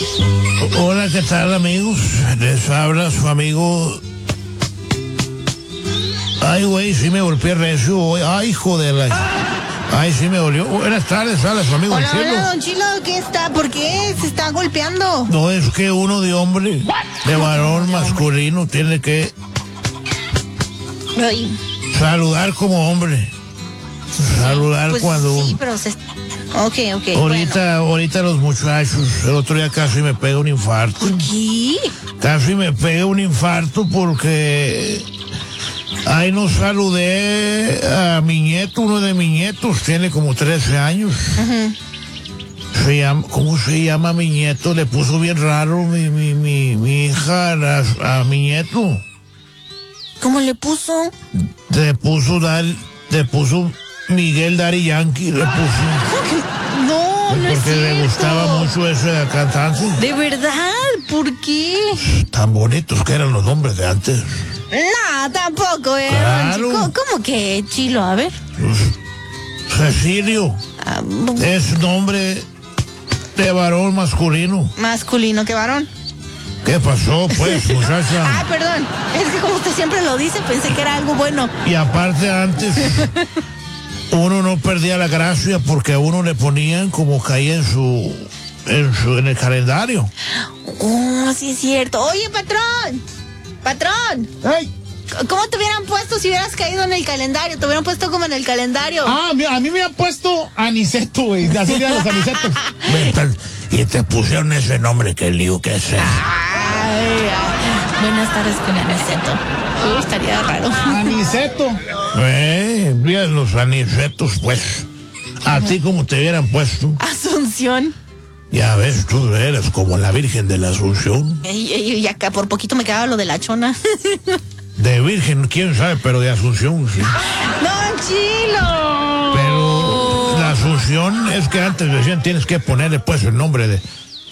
Hola, ¿qué tal, amigos? Les habla su amigo... Ay, güey, sí me golpeé recio hoy. Ay, hijo de la... Ay, sí me dolió. Buenas tardes, habla su amigo Hola, Chilo. hola, don Chilo, ¿qué está? ¿Por qué se está golpeando? No, es que uno de hombre, de varón masculino, tiene que Ay, saludar como hombre. Saludar pues cuando sí, uno... pero Ok, bueno. Ahorita los muchachos, el otro día casi me pega un infarto. ¿Por qué? Casi me pega un infarto porque ahí no saludé a mi nieto, uno de mis nietos, tiene como 13 años. ¿Cómo se llama mi nieto? Le puso bien raro mi hija a mi nieto. ¿Cómo le puso? Le puso Miguel Daddy Yankee, le puso. No, no es Porque le cierto. gustaba mucho ese cantante. ¿De verdad? ¿Por qué? Tan bonitos que eran los nombres de antes. No, tampoco, Claro. ¿Cómo que, Chilo? A ver. Cecilio Ah, es nombre de varón masculino. masculino que varón. ¿Qué pasó, pues, muchacha? Ah, perdón. Es que como usted siempre lo dice, pensé que era algo bueno. Y aparte antes, uno no perdía la gracia porque a uno le ponían como caía en el calendario. Oh, sí es cierto. Oye, patrón. Patrón. ¡Ay! ¿Cómo te hubieran puesto si hubieras caído en el calendario? Te hubieran puesto como en el calendario. Ah, a mí me han puesto Aniceto, güey. Así eran los Anicetos. Y te pusieron ese nombre, que lío que es. Buenas tardes con Aniceto. Estaría raro. Aniceto. Mira los anicetos, pues. Así como te hubieran puesto. Asunción. Ya ves, tú eres como la Virgen de la Asunción. Y acá por poquito me quedaba lo de la chona. De Virgen, quién sabe, pero de Asunción, sí. ¡Don Chilo! Pero la Asunción es que antes decían tienes que ponerle pues el nombre